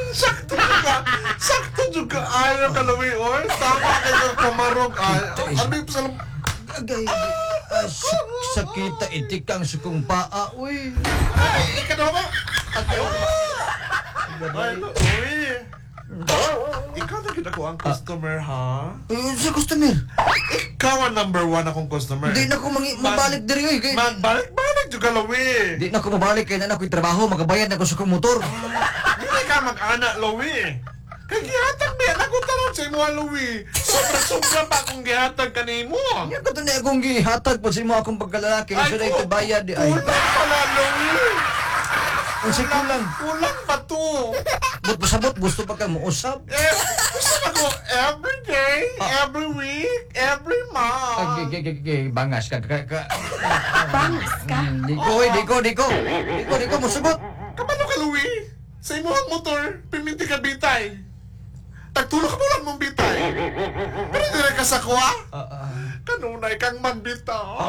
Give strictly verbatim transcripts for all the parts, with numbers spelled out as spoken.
Sakto juga. Sakto juga. Ayaw ka Louie, oy. Tama kayo kamarog. Ay, ano yung pasalam... Agay, ah, sak sakita itikang sukong paa, uy. Ay, ikaw naman. Agay. Ay, uy. Ikaw na ginako ang customer, ha? Eh, sa customer. Ikaw ang number one akong customer. Hindi na ko mangi mabalik diri oy. Kay Magbalik-balik juga, Louie. di na ko mabalik kay na ko trabaho, magabayad na ko sa kong motor. Hindi ka mag-anak, Louie. Kaya gihatag niya, nagutaran sa imo, Louie. Sobra-sobra pa akong gihatag kanimo. Nya ko to na akong gihatag pa sa imo akong pagkalalaki sa day ku- bayad di ay. Kulang pala, Louie. Ang sikong lang. Kulang pa to. But pasabot gusto pa ka mo usab. Eh, gusto ako every day, every week, every month. Ag gi gi bangas ka ka. ka- Bangas ka? Mm, Di ko, di ko, di ko. Di ko, di ko musugot. Kamano ka, Louie? Sa imo ang motor, piminti ka bitay. Tagtulo ka bulan mong bitay. Pero hindi ka sa kuha. Ah, ah. Kanunay kang manbitaw.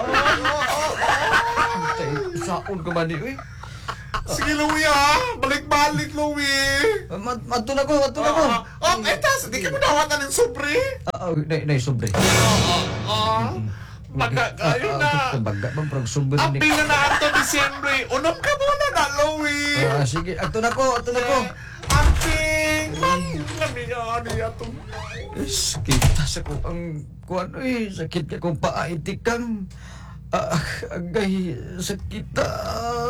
Tay, saon ka man ni uy. Sige, Louie, ha? Balik-balik, Louie. Mad madto na ko, madto na ko. Oh, oh, etas, di ka mo nawatan ng sobre. Ah, ah, nay nay sobre. Oh, baga kayo na. Baga bang prog sobre Ang ni. pila na ato Disyembre. Unom ka muna na, Louie. Ah, sige, ato na ko, ato na ko. Amping! Lami nga niya to. Sakit sa ko ang kuan uy, sakit ka kung paa itikang. Ah, agay sakit. ah.